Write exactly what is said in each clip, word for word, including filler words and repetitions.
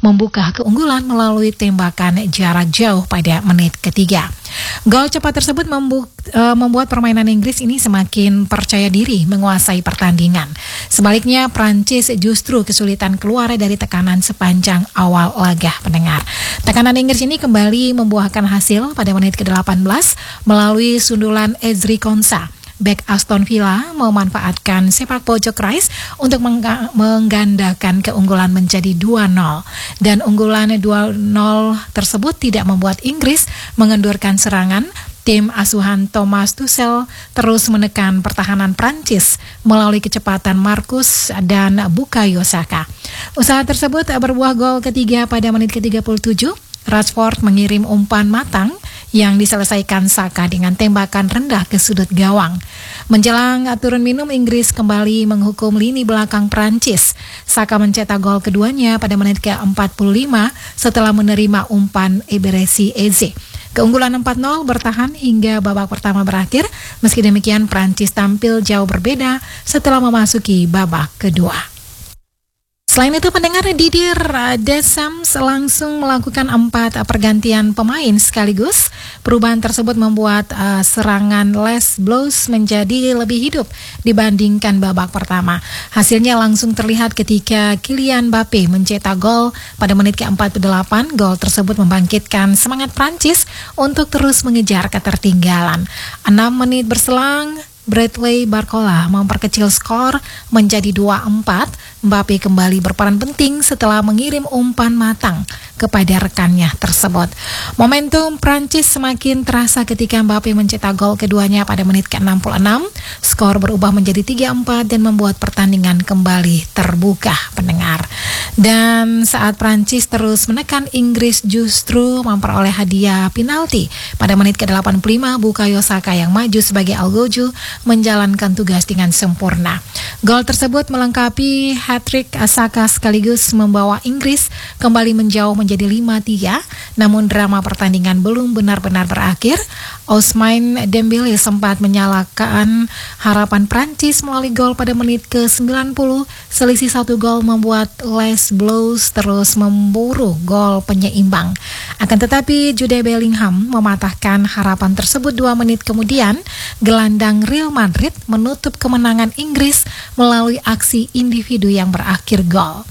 membuka keunggulan melalui tembakan jarak jauh pada menit ketiga. Gol cepat tersebut membu- uh, membuat permainan Inggris ini semakin percaya diri menguasai pertandingan. Sebaliknya, Prancis justru kesulitan keluar dari tekanan sepanjang awal laga, pendengar. Tekanan Inggris ini kembali membuahkan hasil pada menit ke delapan belas melalui sundulan Ezri Konsa. Bek Aston Villa memanfaatkan sepak pojok Rice untuk mengga- menggandakan keunggulan menjadi dua nol. Dan unggulan dua nol tersebut tidak membuat Inggris mengendurkan serangan. Tim asuhan Thomas Tuchel terus menekan pertahanan Prancis melalui kecepatan Marcus dan Bukayo Saka. Usaha tersebut berbuah gol ketiga pada menit ke tiga puluh tujuh. Rashford mengirim umpan matang yang diselesaikan Saka dengan tembakan rendah ke sudut gawang. Menjelang turun minum, Inggris kembali menghukum lini belakang Prancis. Saka mencetak gol keduanya pada menit ke empat puluh lima setelah menerima umpan Eberechi Eze. Keunggulan empat nol bertahan hingga babak pertama berakhir. Meski demikian, Prancis tampil jauh berbeda setelah memasuki babak kedua. Selain itu, pendengar, Didier Deschamps langsung melakukan empat pergantian pemain sekaligus. Perubahan tersebut membuat uh, serangan Les Bleus menjadi lebih hidup dibandingkan babak pertama. Hasilnya langsung terlihat ketika Kylian Mbappe mencetak gol pada menit ke empat puluh delapan. Gol tersebut membangkitkan semangat Prancis untuk terus mengejar ketertinggalan. enam menit berselang, Bradley Barcola memperkecil skor menjadi dua empat. Mbappe kembali berperan penting setelah mengirim umpan matang kepada rekannya tersebut. Momentum Prancis semakin terasa ketika Mbappe mencetak gol keduanya pada menit ke enam puluh enam. Skor berubah menjadi tiga empat dan membuat pertandingan kembali terbuka, pendengar. Dan saat Prancis terus menekan, Inggris justru memperoleh hadiah penalti. Pada menit ke delapan puluh lima, Bukayo Saka yang maju sebagai algojo menjalankan tugas dengan sempurna. Gol tersebut melengkapi hat-trick Saka sekaligus membawa Inggris kembali menjauh menjadi lima tiga. Namun drama pertandingan belum benar-benar berakhir. Ousmane Dembele sempat menyalakan harapan Prancis melalui gol pada menit ke sembilan puluh. Selisih satu gol membuat Les Bleus terus memburu gol penyeimbang. Akan tetapi Jude Bellingham mematahkan harapan tersebut dua menit kemudian. Gelandang Real Madrid menutup kemenangan Inggris melalui aksi individu yang berakhir gol.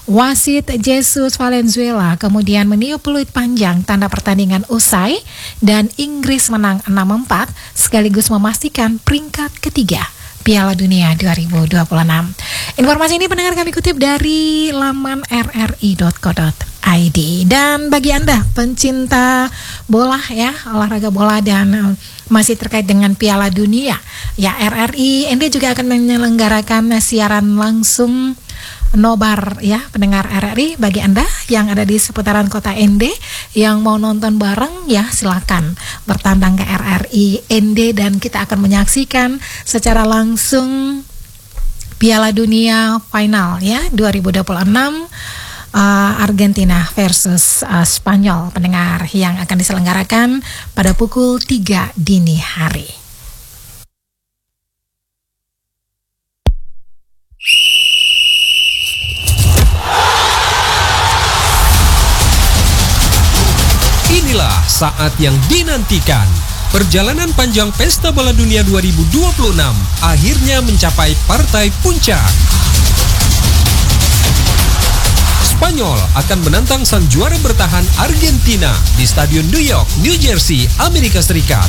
Wasit Jesus Valenzuela kemudian meniup peluit panjang tanda pertandingan usai dan Inggris menang enam empat sekaligus memastikan peringkat ketiga Piala Dunia dua ribu dua puluh enam. Informasi ini pendengar kami kutip dari laman r r i dot co dot i d. Dan bagi Anda pencinta bola ya, olahraga bola dan uh, masih terkait dengan Piala Dunia, ya R R I N D juga akan menyelenggarakan siaran langsung nobar ya, pendengar R R I. Bagi Anda yang ada di seputaran kota N D yang mau nonton bareng ya, silakan bertandang ke R R I N D dan kita akan menyaksikan secara langsung Piala Dunia Final ya dua ribu dua puluh enam. Uh, Argentina versus uh, Spanyol, pendengar, yang akan diselenggarakan pada pukul tiga dini hari. Inilah saat yang dinantikan. Perjalanan panjang Pesta Bola Dunia dua ribu dua puluh enam akhirnya mencapai partai puncak. Spanyol akan menantang sang juara bertahan Argentina di Stadion New York, New Jersey, Amerika Serikat.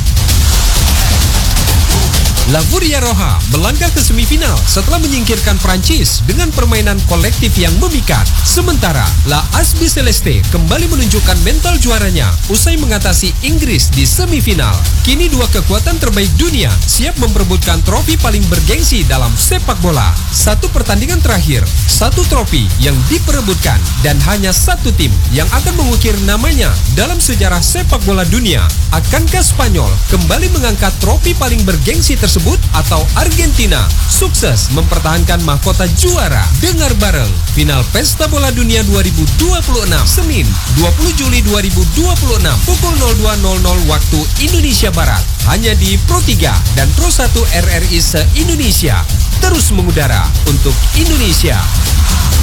La Furia Roja melangkah ke semifinal setelah menyingkirkan Prancis dengan permainan kolektif yang memikat. Sementara La Asbi Celeste kembali menunjukkan mental juaranya usai mengatasi Inggris di semifinal. Kini dua kekuatan terbaik dunia siap memperebutkan trofi paling bergengsi dalam sepak bola. Satu pertandingan terakhir, satu trofi yang diperebutkan dan hanya satu tim yang akan mengukir namanya dalam sejarah sepak bola dunia. Akankah Spanyol kembali mengangkat trofi paling bergengsi tersebut atau Argentina sukses mempertahankan mahkota juara? Dengar bareng final Pesta Bola Dunia dua ribu dua puluh enam Senin dua puluh Juli dua ribu dua puluh enam pukul nol dua nol nol waktu Indonesia Barat hanya di Pro tiga dan Pro satu R R I se-Indonesia. Terus mengudara untuk Indonesia.